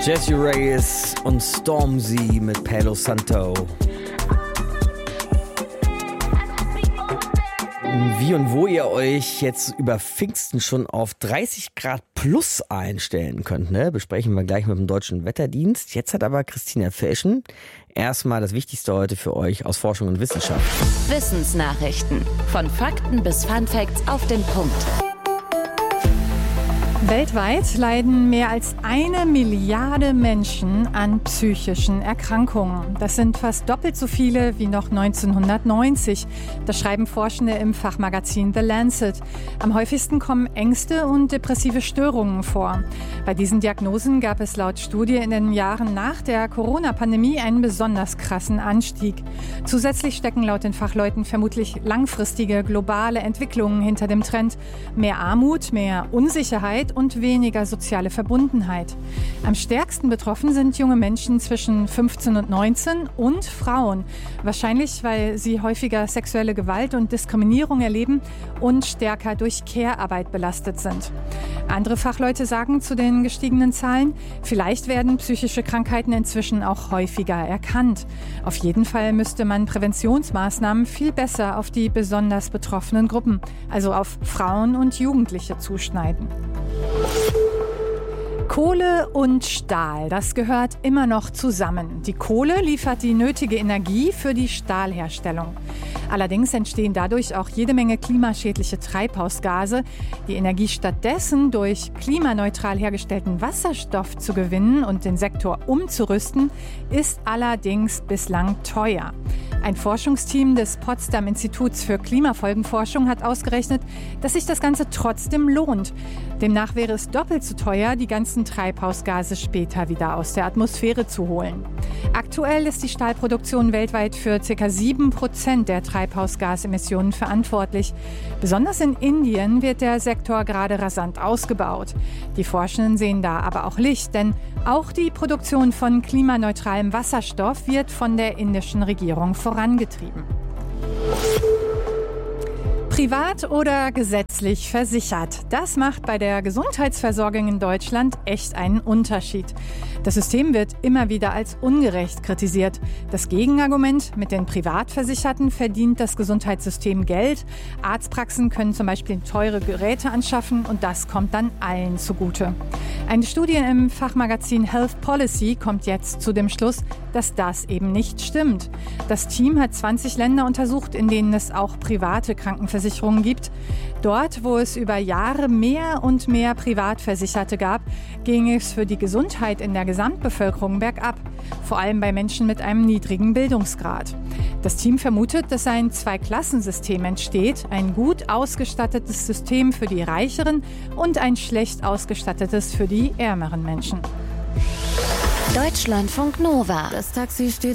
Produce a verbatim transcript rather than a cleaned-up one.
Jessie Reyes und Stormzy mit Palo Santo. Wie und wo ihr euch jetzt über Pfingsten schon auf dreißig Grad plus einstellen könnt, ne? Besprechen wir gleich mit dem Deutschen Wetterdienst. Jetzt hat aber Christina Felschen erstmal das Wichtigste heute für euch aus Forschung und Wissenschaft. Wissensnachrichten. Von Fakten bis Funfacts auf den Punkt. Weltweit leiden mehr als eine Milliarde Menschen an psychischen Erkrankungen. Das sind fast doppelt so viele wie noch neunzehnhundertneunzig. Das schreiben Forschende im Fachmagazin The Lancet. Am häufigsten kommen Ängste und depressive Störungen vor. Bei diesen Diagnosen gab es laut Studie in den Jahren nach der Corona-Pandemie einen besonders krassen Anstieg. Zusätzlich stecken laut den Fachleuten vermutlich langfristige globale Entwicklungen hinter dem Trend. Mehr Armut, mehr Unsicherheit und weniger soziale Verbundenheit. Am stärksten betroffen sind junge Menschen zwischen fünfzehn und neunzehn und Frauen. Wahrscheinlich, weil sie häufiger sexuelle Gewalt und Diskriminierung erleben und stärker durch Care-Arbeit belastet sind. Andere Fachleute sagen zu den gestiegenen Zahlen, vielleicht werden psychische Krankheiten inzwischen auch häufiger erkannt. Auf jeden Fall müsste man Präventionsmaßnahmen viel besser auf die besonders betroffenen Gruppen, also auf Frauen und Jugendliche, zuschneiden. Kohle und Stahl, das gehört immer noch zusammen. Die Kohle liefert die nötige Energie für die Stahlherstellung. Allerdings entstehen dadurch auch jede Menge klimaschädliche Treibhausgase. Die Energie stattdessen durch klimaneutral hergestellten Wasserstoff zu gewinnen und den Sektor umzurüsten, ist allerdings bislang teuer. Ein Forschungsteam des Potsdam Instituts für Klimafolgenforschung hat ausgerechnet, dass sich das Ganze trotzdem lohnt. Demnach wäre es doppelt so teuer, die ganzen Treibhausgase später wieder aus der Atmosphäre zu holen. Aktuell ist die Stahlproduktion weltweit für ca. sieben Prozent der Treibhausgasemissionen verantwortlich. Besonders in Indien wird der Sektor gerade rasant ausgebaut. Die Forschenden sehen da aber auch Licht, denn auch die Produktion von klimaneutralem Wasserstoff wird von der indischen Regierung vorangetrieben. Privat oder gesetzlich versichert. Das macht bei der Gesundheitsversorgung in Deutschland echt einen Unterschied. Das System wird immer wieder als ungerecht kritisiert. Das Gegenargument: mit den Privatversicherten verdient das Gesundheitssystem Geld. Arztpraxen können zum Beispiel teure Geräte anschaffen und das kommt dann allen zugute. Eine Studie im Fachmagazin Health Policy kommt jetzt zu dem Schluss, dass das eben nicht stimmt. Das Team hat zwanzig Länder untersucht, in denen es auch private Krankenversicherungen gibt. Dort, wo es über Jahre mehr und mehr Privatversicherte gab, ging es für die Gesundheit in der Gesamtbevölkerung bergab, vor allem bei Menschen mit einem niedrigen Bildungsgrad. Das Team vermutet, dass ein Zweiklassensystem entsteht, ein gut ausgestattetes System für die reicheren und ein schlecht ausgestattetes für die ärmeren Menschen. Deutschlandfunk Nova. Das Taxi steht